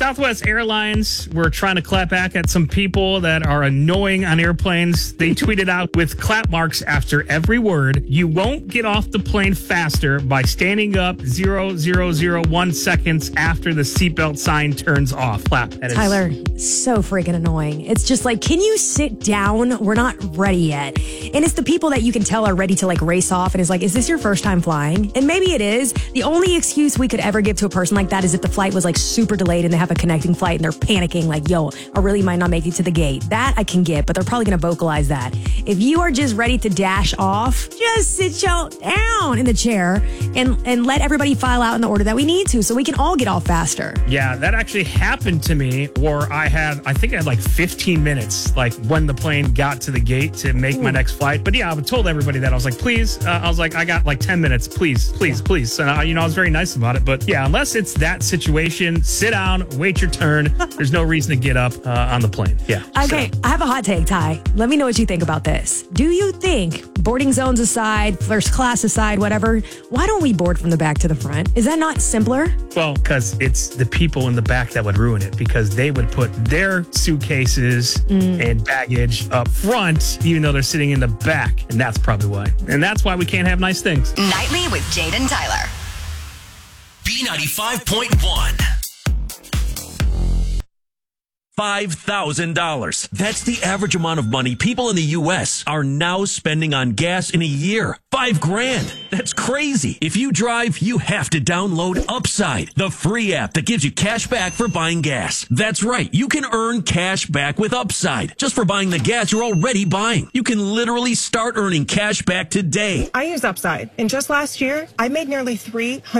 Southwest Airlines were trying to clap back at some people that are annoying on airplanes. They tweeted out with clap marks after every word, "You won't get off the plane faster by standing up 0.001 seconds after the seatbelt sign turns off." Clap. That is Tyler, so freaking annoying. It's just like, can you sit down? We're not ready yet. And it's the people that you can tell are ready to like race off and is like, is this your first time flying? And maybe it is. The only excuse we could ever give to a person like that is if the flight was like super delayed and they have a connecting flight and they're panicking like, yo, I really might not make it to the gate. That I can get, but they're probably going to vocalize that. If you are just ready to dash off, just sit your down in the chair and let everybody file out in the order that we need to so we can all get off faster. Yeah, that actually happened to me where I think I had like 15 minutes, like when the plane got to the gate to make my next flight. But yeah, I told everybody that. I was like, please, I was like, I got like 10 minutes, please. And I was very nice about it. But yeah, unless it's that situation, sit down, wait your turn. There's no reason to get up on the plane. Yeah. Okay, So. I have a hot take, Ty. Let me know what you think about this. Do you think, boarding zones aside, first class aside, whatever, why don't we board from the back to the front? Is that not simpler? Well, because it's the people in the back that would ruin it, because they would put their suitcases and baggage up front, even though they're sitting in the back. And that's probably why. And that's why we can't have nice things. Nightly with Jade and Tyler. B95.1. $5,000. That's the average amount of money people in the U.S. are now spending on gas in a year. $5,000. That's crazy. If you drive, you have to download Upside, the free app that gives you cash back for buying gas. That's right. You can earn cash back with Upside just for buying the gas you're already buying. You can literally start earning cash back today. I use Upside, and just last year, I made nearly $300